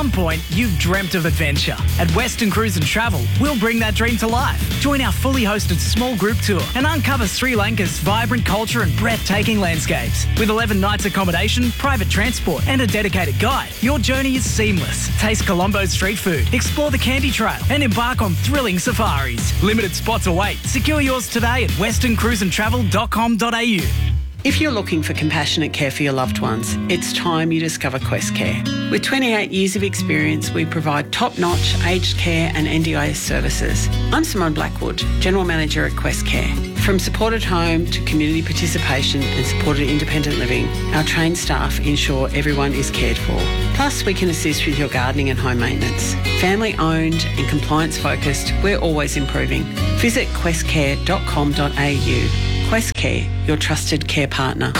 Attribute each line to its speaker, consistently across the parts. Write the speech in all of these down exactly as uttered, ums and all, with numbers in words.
Speaker 1: some point, you've dreamt of adventure. At Western Cruise and Travel, we'll bring that dream to life. Join our fully hosted small group tour and uncover Sri Lanka's vibrant culture and breathtaking landscapes. With eleven nights accommodation, private transport and a dedicated guide, your journey is seamless. Taste Colombo's street food, explore the Candy Trail and embark on thrilling safaris. Limited spots await. Secure yours today at western cruise and travel dot com dot a u.
Speaker 2: If you're looking for compassionate care for your loved ones, it's time you discover Quest Care. With twenty-eight years of experience, we provide top-notch aged care and N D I S services. I'm Simone Blackwood, General Manager at Quest Care. From supported home to community participation and supported independent living, our trained staff ensure everyone is cared for. Plus, we can assist with your gardening and home maintenance. Family-owned and compliance-focused, we're always improving. Visit quest care dot com dot a u. Quest Care, your trusted care partner.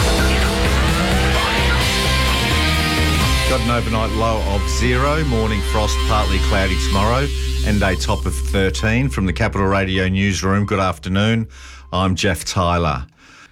Speaker 3: Got an overnight low of zero, morning frost, partly cloudy tomorrow, and a top of thirteen. From the Capital Radio newsroom, good afternoon. I'm Jeff Tyler.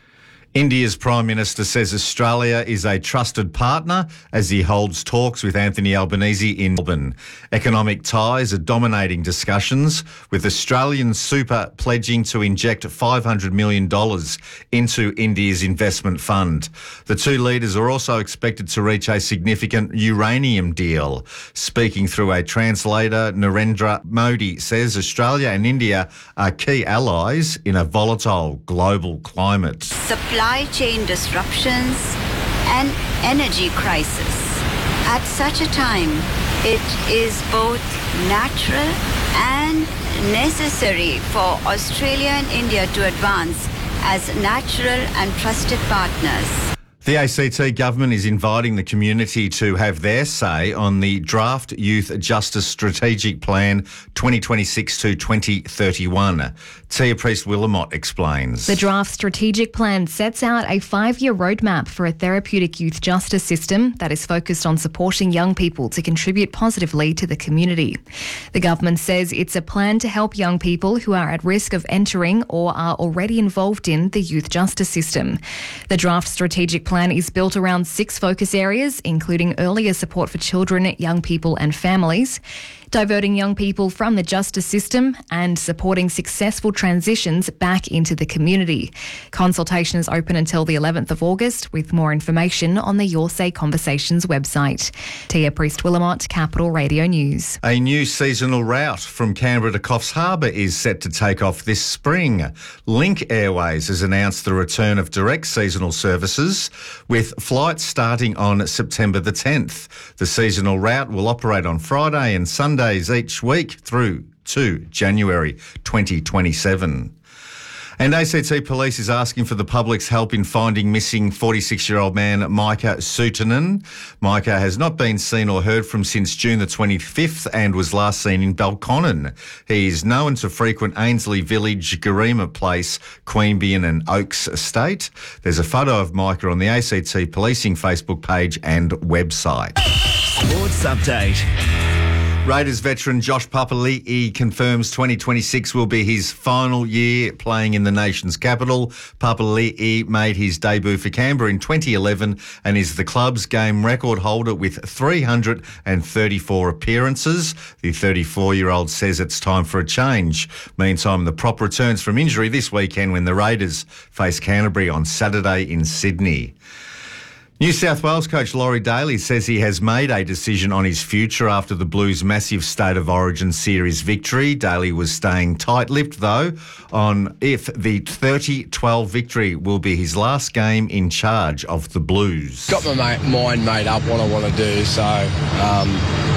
Speaker 3: India's Prime Minister says Australia is a trusted partner as he holds talks with Anthony Albanese in Melbourne. Economic ties are dominating discussions, with Australian Super pledging to inject five hundred million dollars into India's investment fund. The two leaders are also expected to reach a significant uranium deal. Speaking through a translator, Narendra Modi says Australia and India are key allies in a volatile global climate.
Speaker 4: Supply chain disruptions and energy crisis. At such a time, it is both natural and necessary for Australia and India to advance as natural and trusted partners.
Speaker 3: The A C T government is inviting the community to have their say on the Draft Youth Justice Strategic Plan twenty twenty-six to twenty thirty-one. Tia Priest-Willamott explains.
Speaker 5: The draft strategic plan sets out a five-year roadmap for a therapeutic youth justice system that is focused on supporting young people to contribute positively to the community. The government says it's a plan to help young people who are at risk of entering or are already involved in the youth justice system. The draft strategic plan is built around six focus areas, including earlier support for children, young people and families, diverting young people from the justice system and supporting successful transitions back into the community. Consultation is open until the eleventh of August, with more information on the Your Say Conversations website. Tia Priest-Willamott, Capital Radio News.
Speaker 3: A new seasonal route from Canberra to Coffs Harbour is set to take off this spring. Link Airways has announced the return of direct seasonal services, with flights starting on September the tenth. The seasonal route will operate on Friday and Sunday days each week through to January twenty twenty-seven. And A C T Police is asking for the public's help in finding missing forty-six-year-old man Micah Suutanen. Micah has not been seen or heard from since June the twenty-fifth and was last seen in Belconnen. He is known to frequent Ainslie Village, Garema Place, Queanbeyan and Oaks Estate. There's a photo of Micah on the A C T Policing Facebook page and website.
Speaker 6: Sports Update.
Speaker 3: Raiders veteran Josh Papali'i confirms twenty twenty-six will be his final year playing in the nation's capital. Papali'i made his debut for Canberra in twenty eleven and is the club's game record holder with three hundred thirty-four appearances. The thirty-four-year-old says it's time for a change. Meantime, the prop returns from injury this weekend when the Raiders face Canterbury on Saturday in Sydney. New South Wales coach Laurie Daly says he has made a decision on his future after the Blues' massive State of Origin series victory. Daly was staying tight-lipped, though, on if the thirty twelve victory will be his last game in charge of the Blues.
Speaker 7: Got my mind made up what I want to do, so, um,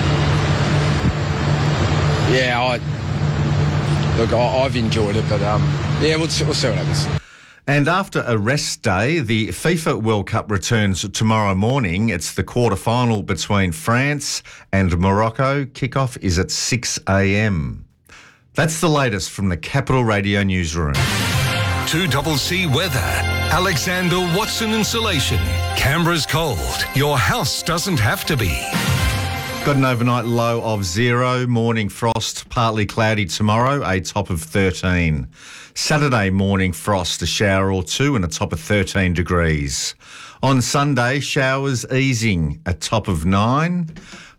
Speaker 7: yeah, I, look, I, I've enjoyed it, but, um, yeah, we'll, we'll see what happens.
Speaker 3: And after a rest day, the FIFA World Cup returns tomorrow morning. It's the quarter-final between France and Morocco. Kickoff is at six a.m. That's the latest from the Capital Radio newsroom.
Speaker 8: two C C weather. Alexander Watson Insulation. Canberra's cold. Your house doesn't have to be.
Speaker 3: Got an overnight low of zero. Morning frost, partly cloudy tomorrow, a top of thirteen. Saturday morning frost, a shower or two and a top of thirteen degrees. On Sunday, showers easing, a top of nine.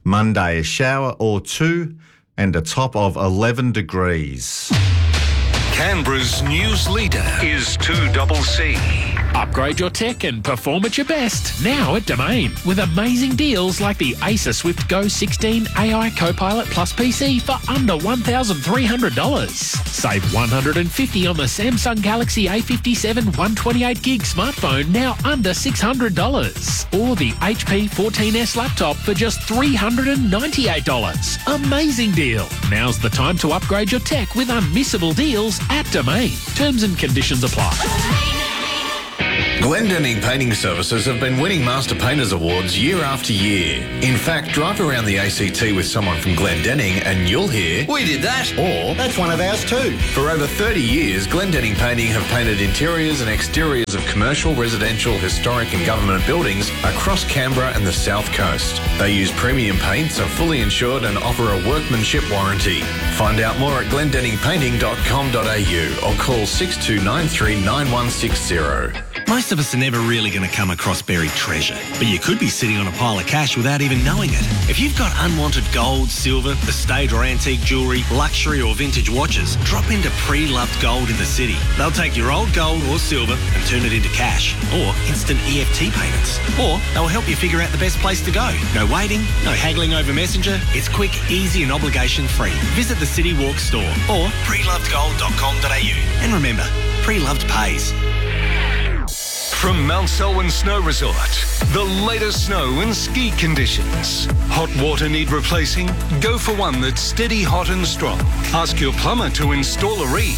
Speaker 3: Monday, a shower or two and a top of eleven degrees.
Speaker 8: Canberra's news leader is two C C.
Speaker 9: Upgrade your tech and perform at your best now at Domain with amazing deals like the Acer Swift Go sixteen A I Copilot Plus P C for under one thousand three hundred dollars. Save one hundred fifty dollars on the Samsung Galaxy A fifty-seven one twenty-eight gig smartphone now under six hundred dollars. Or the H P fourteen S laptop for just three hundred ninety-eight dollars. Amazing deal. Now's the time to upgrade your tech with unmissable deals at Domain. Terms and conditions apply.
Speaker 10: Glendenning Painting Services have been winning Master Painters Awards year after year. In fact, drive around the A C T with someone from Glendenning and you'll hear, "We did that," or "That's one of ours too." For over thirty years, Glendenning Painting have painted interiors and exteriors of commercial, residential, historic and government buildings across Canberra and the South Coast. They use premium paints, are fully insured and offer a workmanship warranty. Find out more at glendenning painting dot com dot a u or call six two nine three nine one six zero.
Speaker 6: Most of us are never really going to come across buried treasure, but you could be sitting on a pile of cash without even knowing it. If you've got unwanted gold, silver, estate or antique jewellery, luxury or vintage watches, drop into Pre-Loved Gold in the city. They'll take your old gold or silver and turn it into cash or instant E F T payments. Or they'll help you figure out the best place to go. No waiting, no haggling over Messenger. It's quick, easy and obligation free. Visit the City Walk store or pre loved gold dot com dot a u. And remember, Pre-Loved pays.
Speaker 8: From Mount Selwyn Snow Resort, the latest snow and ski conditions. Hot water need replacing? Go for one that's steady, hot and strong. Ask your plumber to install a reed.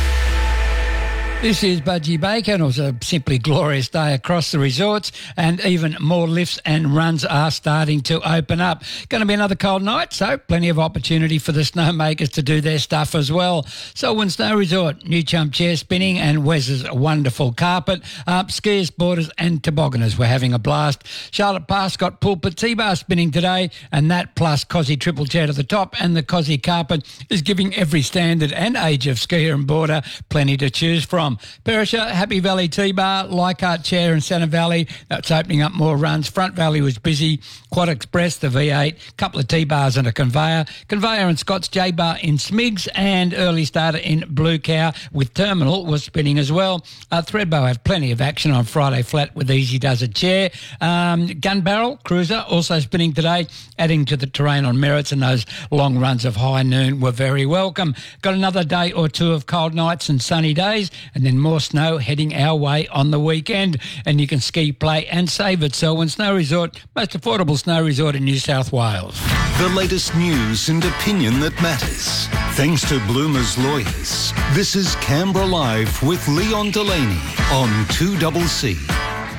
Speaker 11: This is Budgie Baker, and it was a simply glorious day across the resorts, and even more lifts and runs are starting to open up. Going to be another cold night, so plenty of opportunity for the snowmakers to do their stuff as well. Selwyn Snow Resort, New Chum chair spinning and Wes's wonderful carpet. Uh, skiers, boarders and tobogganers were having a blast. Charlotte Pass got pulpit T-bar spinning today, and that plus Cozzy triple chair to the top and the Cozzy carpet is giving every standard and age of skier and boarder plenty to choose from. Perisher, Happy Valley T-Bar, Leichhardt Chair in Centre Valley, that's opening up more runs. Front Valley was busy. Quad Express, the V eight, couple of T-Bars and a Conveyor. Conveyor and Scott's J-Bar in Smigs, and Early Starter in Blue Cow with Terminal was spinning as well. Uh, Threadbow have plenty of action on Friday flat with Easy Does It Chair. Um, Gun Barrel, Cruiser, also spinning today, adding to the terrain on merits, and those long runs of high noon were very welcome. Got another day or two of cold nights and sunny days, and then more snow heading our way on the weekend. And you can ski, play and save at Selwyn Snow Resort, most affordable snow resort in New South Wales.
Speaker 8: The latest news and opinion that matters. Thanks to Bloomer's Lawyers. This is Canberra Live with Leon Delaney on two C C.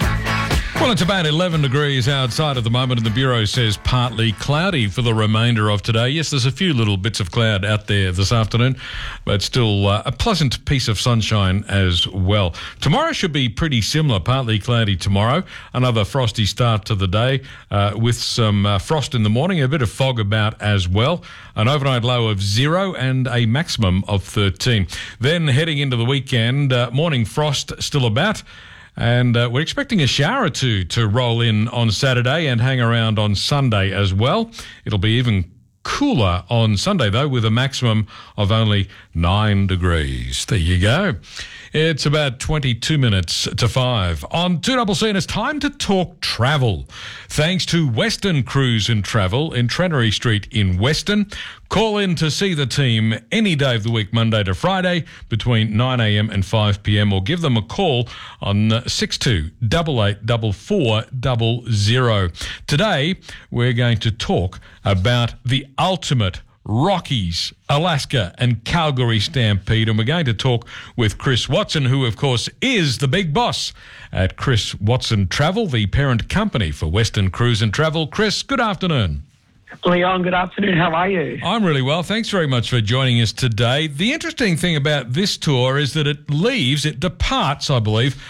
Speaker 12: Well, it's about eleven degrees outside at the moment, and the Bureau says partly cloudy for the remainder of today. Yes, there's a few little bits of cloud out there this afternoon, but still uh, a pleasant piece of sunshine as well. Tomorrow should be pretty similar, partly cloudy tomorrow. Another frosty start to the day uh, with some uh, frost in the morning, a bit of fog about as well. An overnight low of zero and a maximum of thirteen. Then heading into the weekend, uh, morning frost still about. And uh, we're expecting a shower or two to roll in on Saturday and hang around on Sunday as well. It'll be even cooler on Sunday, though, with a maximum of only nine degrees. There you go. It's about twenty-two minutes to five. On two C C, and it's time to talk travel. Thanks to Western Cruise and Travel in Trenery Street in Western. Call in to see the team any day of the week, Monday to Friday, between nine a m and five p m, or give them a call on six two eight eight four four zero zero. Today, we're going to talk about the ultimate Rockies, Alaska and Calgary Stampede, and we're going to talk with Chris Watson, who of course is the big boss at Chris Watson Travel, the parent company for Western Cruise and Travel. Chris, good afternoon.
Speaker 13: Leon, good afternoon. How are you?
Speaker 12: I'm really well. Thanks very much for joining us today. The interesting thing about this tour is that it leaves, it departs, I believe,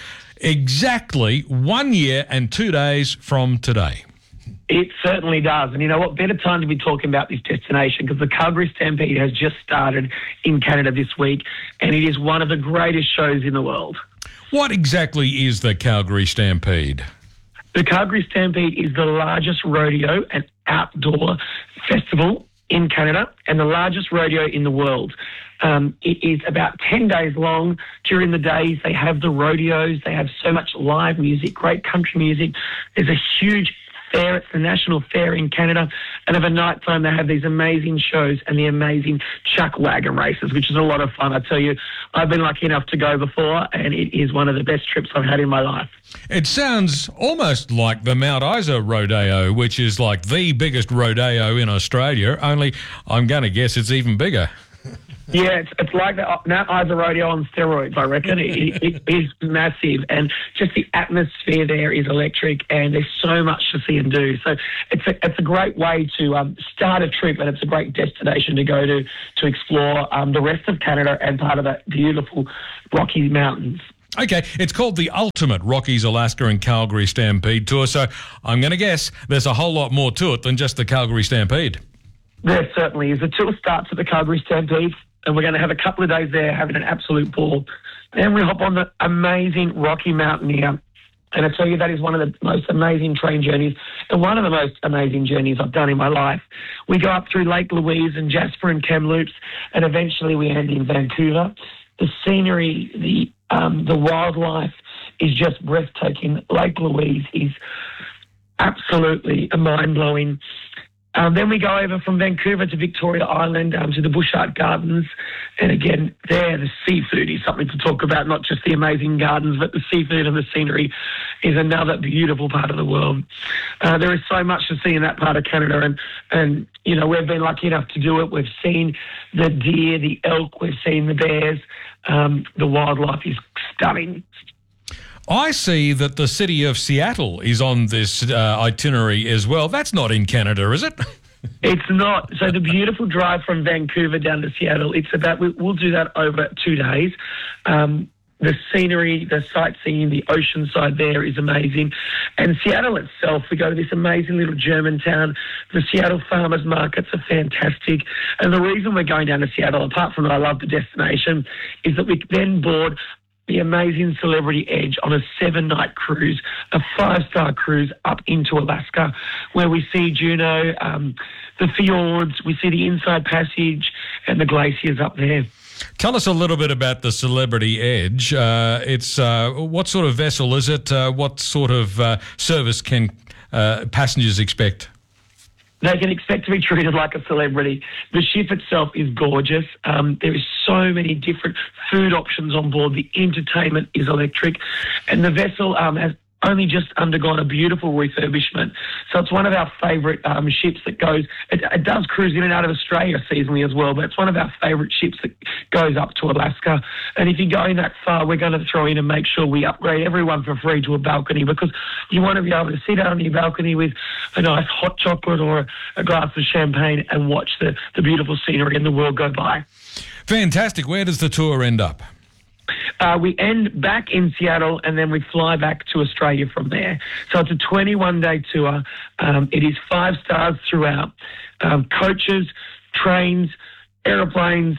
Speaker 12: exactly one year and two days from today.
Speaker 13: It certainly does. And you know what? Better time to be talking about this destination, because the Calgary Stampede has just started in Canada this week, and it is one of the greatest shows in the world.
Speaker 12: What exactly is the Calgary Stampede?
Speaker 13: The Calgary Stampede is the largest rodeo and outdoor festival in Canada and the largest rodeo in the world. Um, it is about ten days long. During the days, they have the rodeos. They have so much live music, great country music. There's a huge fair. It's the national fair in Canada. And over night time, they have these amazing shows and the amazing chuck wagon races, which is a lot of fun. I tell you, I've been lucky enough to go before, and it is one of the best trips I've had in my life.
Speaker 12: It sounds almost like the Mount Isa Rodeo, which is like the biggest rodeo in Australia, only I'm going to guess it's even bigger.
Speaker 13: Yeah, it's, it's like the Mount Isa Rodeo on steroids, I reckon. It, it, it is massive, and just the atmosphere there is electric, and there's so much to see and do. So it's a, it's a great way to um, start a trip, and it's a great destination to go to to explore um, the rest of Canada and part of that beautiful Rocky Mountains.
Speaker 12: Okay, it's called the Ultimate Rockies, Alaska and Calgary Stampede Tour, so I'm going to guess there's a whole lot more to it than just the Calgary Stampede.
Speaker 13: There certainly is. The tour starts at the Calgary Stampede, and we're going to have a couple of days there having an absolute ball. Then we hop on the amazing Rocky Mountaineer. And I tell you, that is one of the most amazing train journeys and one of the most amazing journeys I've done in my life. We go up through Lake Louise and Jasper and Kamloops, and eventually we end in Vancouver. The scenery, the um, the wildlife is just breathtaking. Lake Louise is absolutely mind-blowing. Um, then we go over from Vancouver to Victoria Island, um, to the Bush Art Gardens. And again, there, the seafood is something to talk about, not just the amazing gardens, but the seafood and the scenery is another beautiful part of the world. Uh, there is so much to see in that part of Canada. And, and, you know, we've been lucky enough to do it. We've seen the deer, the elk, we've seen the bears. Um, the wildlife is stunning.
Speaker 12: I see that the city of Seattle is on this uh, itinerary as well. That's not in Canada, is it?
Speaker 13: It's not. So the beautiful drive from Vancouver down to Seattle, it's about, we, we'll do that over two days. Um, the scenery, the sightseeing, the ocean side there is amazing. And Seattle itself, we go to this amazing little German town. The Seattle farmers markets are fantastic. And the reason we're going down to Seattle, apart from that I love the destination, is that we then board the amazing Celebrity Edge on a seven-night cruise, a five-star cruise up into Alaska, where we see Juneau, um, the fjords, we see the Inside Passage and the glaciers up there.
Speaker 12: Tell us a little bit about the Celebrity Edge. Uh, it's uh, what sort of vessel is it? Uh, what sort of uh, service can uh, passengers expect?
Speaker 13: They can expect to be treated like a celebrity. The ship itself is gorgeous. Um, there is so many different food options on board. The entertainment is electric. And the vessel um, has only just undergone a beautiful refurbishment. So it's one of our favourite um, ships that goes, it, it does cruise in and out of Australia seasonally as well, but it's one of our favourite ships that goes up to Alaska. And if you're going that far, we're going to throw in and make sure we upgrade everyone for free to a balcony, because you want to be able to sit out on your balcony with a nice hot chocolate or a, a glass of champagne and watch the, the beautiful scenery and the world go by.
Speaker 12: Fantastic. Where does the tour end up?
Speaker 13: Uh, we end back in Seattle and then we fly back to Australia from there. So it's a twenty-one day tour. Um, it is five stars throughout. Um, coaches, trains, aeroplanes,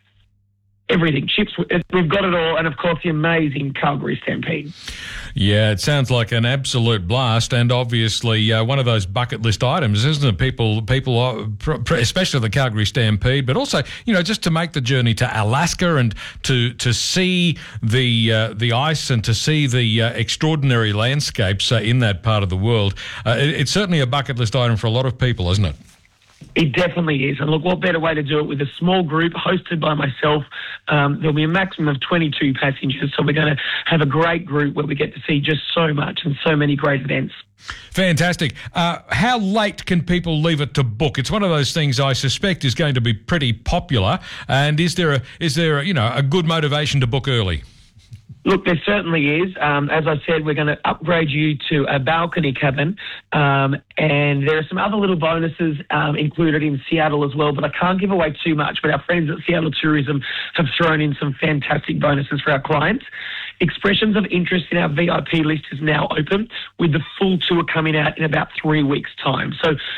Speaker 13: everything. Ships, we've got it all. And, of course, the amazing Calgary Stampede.
Speaker 12: Yeah, it sounds like an absolute blast, and obviously uh, one of those bucket list items, isn't it? People, people, are, especially the Calgary Stampede, but also, you know, just to make the journey to Alaska and to to see the uh, the ice and to see the uh, extraordinary landscapes uh, in that part of the world. Uh, it, it's certainly a bucket list item for a lot of people, isn't it?
Speaker 13: It definitely is. And look, what better way to do it with a small group hosted by myself. Um, there'll be a maximum of twenty-two passengers. So we're going to have a great group where we get to see just so much and so many great events.
Speaker 12: Fantastic. Uh, how late can people leave it to book? It's one of those things I suspect is going to be pretty popular. And is there a, is there a, you know, a good motivation to book early?
Speaker 13: Look, there certainly is. Um, as I said, we're going to upgrade you to a balcony cabin, um, and there are some other little bonuses um, included in Seattle as well, but I can't give away too much. But our friends at Seattle Tourism have thrown in some fantastic bonuses for our clients. Expressions of interest in our V I P list is now open, with the full tour coming out in about three weeks' time. So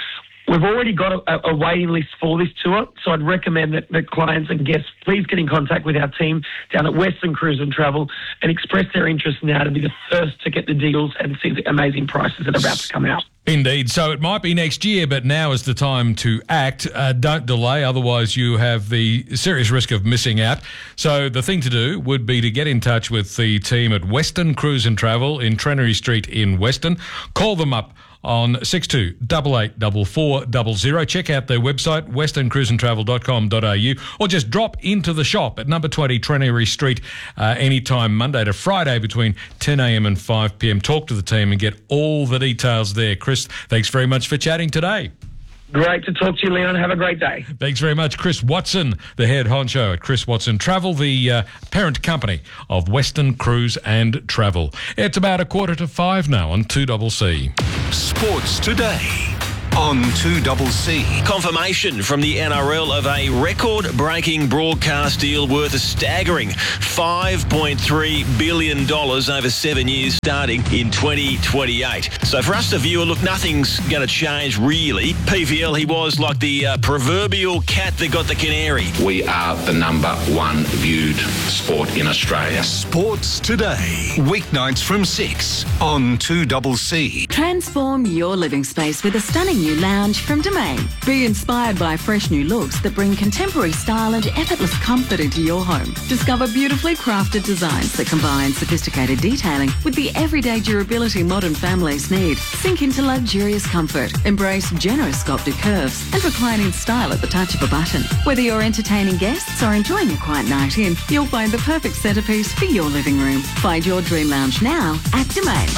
Speaker 13: We've already got a, a waiting list for this tour, so I'd recommend that, that clients and guests please get in contact with our team down at Western Cruise and Travel and express their interest now to be the first to get the deals and see the amazing prices that are about to come out.
Speaker 12: Indeed. So it might be next year, but now is the time to act. Uh, don't delay, otherwise you have the serious risk of missing out. So the thing to do would be to get in touch with the team at Western Cruise and Travel in Trenery Street in Western. Call them up on six two eight eight four four zero zero. Check out their website, western cruise and travel dot com dot a u, or just drop into the shop at number twenty Trenery Street uh, anytime Monday to Friday between ten a m and five p m. Talk to the team and get all the details there. Chris, thanks very much for chatting today.
Speaker 13: Great to talk to you, Leon. Have a great day.
Speaker 12: Thanks very much. Chris Watson, the head honcho at Chris Watson Travel, the uh, parent company of Western Cruise and Travel. It's about a quarter to five now on two C C.
Speaker 8: Sports Today on two C C.
Speaker 6: Confirmation from the N R L of a record-breaking broadcast deal worth a staggering five point three billion dollars over seven years starting in twenty twenty-eight. So for us, the viewer, look, nothing's going to change really. P V L, he was like the uh, proverbial cat that got the canary.
Speaker 14: We are the number one viewed sport in Australia.
Speaker 8: Sports Today, weeknights from six on two C C.
Speaker 15: Transform your living space with a stunning new lounge from Domain. Be inspired by fresh new looks that bring contemporary style and effortless comfort into your home. Discover beautifully crafted designs that combine sophisticated detailing with the everyday durability modern families need. Sink into luxurious comfort. Embrace generous sculpted curves and recline in style at the touch of a button. Whether you're entertaining guests or enjoying a quiet night in, you'll find the perfect centerpiece for your living room. Find your dream lounge now at Domain.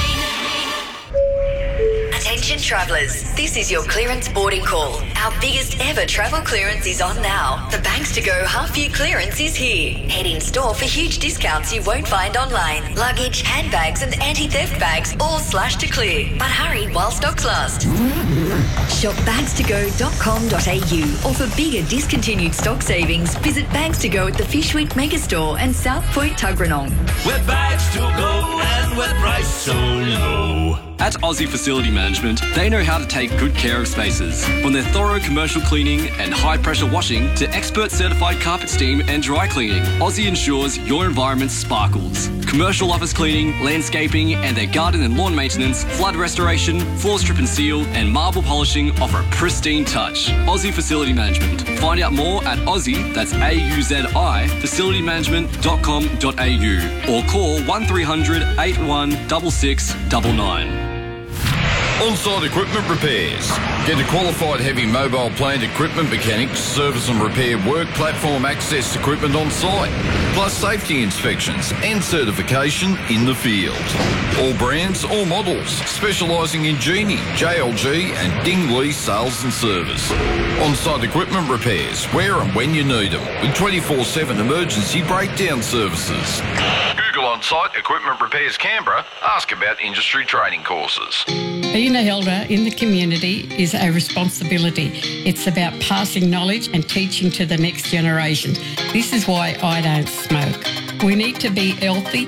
Speaker 16: Attention travellers, this is your clearance boarding call. Our biggest ever travel clearance is on now. The Banks to Go half year clearance is here. Head in store for huge discounts you won't find online. Luggage, handbags and anti-theft bags all slashed to clear. But hurry while stocks last. Shop bags to go dot com dot a u, or for bigger discontinued stock savings, visit Bags to Go at the Fishwick Megastore and South Point Tuggeranong.
Speaker 17: Where bags to go and where price so low. At Aussie Facility Management, they know how to take good care of spaces. From their thorough commercial cleaning and high-pressure washing to expert certified carpet steam and dry cleaning, Aussie ensures your environment sparkles. Commercial office cleaning, landscaping, and their garden and lawn maintenance, flood restoration, floor strip and seal, and marble polishing offer a pristine touch. Aussie Facility Management. Find out more at Aussie, that's A U Z I, facility management dot com dot a u, or call one three hundred eight one six six nine nine.
Speaker 18: On-site equipment repairs. Get a qualified heavy mobile plant equipment mechanic to service and repair work platform access equipment on site, plus safety inspections and certification in the field. All brands, all models, specialising in Genie, J L G and Dingley sales and service. On-site equipment repairs, where and when you need them, with twenty-four seven emergency breakdown services. Google On-Site Equipment Repairs Canberra. Ask about industry training courses.
Speaker 19: Being an elder in the community is a responsibility. It's about passing knowledge and teaching to the next generation. This is why I don't smoke. We need to be healthy